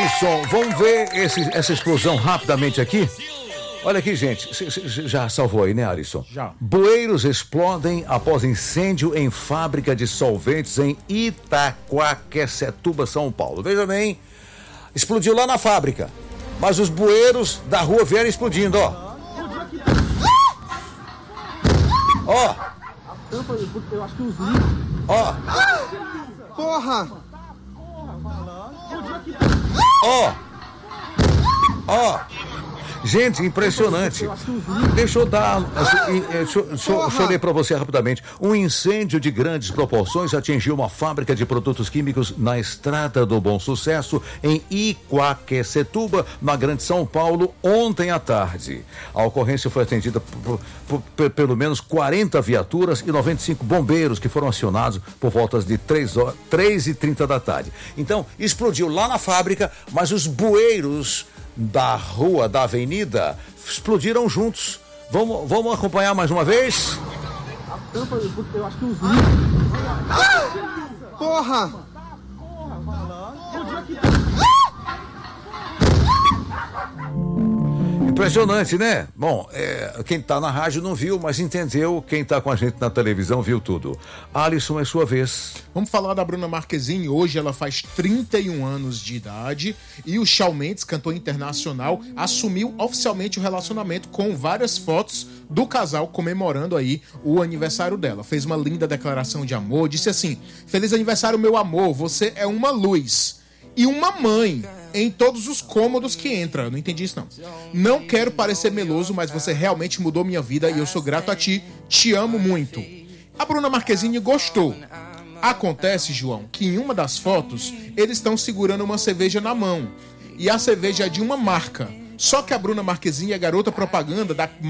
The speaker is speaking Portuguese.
Alisson, vamos ver essa explosão rapidamente aqui? Olha aqui, gente, você já salvou aí, né, Alisson? Já. Bueiros explodem após incêndio em fábrica de solventes em Itaquaquecetuba, São Paulo. Veja bem, explodiu lá na fábrica, mas os bueiros da rua vieram explodindo, ó. Ó. Eu acho que os livros. Ó. Porra! Ó. Ó. Gente, impressionante. Deixa eu dar. Deixa eu ler para você rapidamente. Um incêndio de grandes proporções atingiu uma fábrica de produtos químicos na Estrada do Bom Sucesso, em Itaquaquecetuba, na Grande São Paulo, ontem à tarde. A ocorrência foi atendida por pelo menos 40 viaturas e 95 bombeiros que foram acionados por volta de 3h30 da tarde. Então, explodiu lá na fábrica, mas os bueiros da rua, da avenida, explodiram juntos. Vamos acompanhar mais uma vez? Eu acho que os livros. Porra! Impressionante, né? Bom, quem tá na rádio não viu, mas entendeu. Quem tá com a gente na televisão viu tudo. Alisson, é sua vez. Vamos falar da Bruna Marquezine. Hoje ela faz 31 anos de idade e o Shawn Mendes, cantor internacional, assumiu oficialmente o relacionamento com várias fotos do casal comemorando aí o aniversário dela. Fez uma linda declaração de amor, disse assim: "Feliz aniversário, meu amor, você é uma luz e uma mãe em todos os cômodos que entra." Eu não entendi isso, não. "Não quero parecer meloso, mas você realmente mudou minha vida e eu sou grato a ti. Te amo muito." A Bruna Marquezine gostou. Acontece, João, que em uma das fotos eles estão segurando uma cerveja na mão. E a cerveja é de uma marca. Só que a Bruna Marquezine é garota propaganda da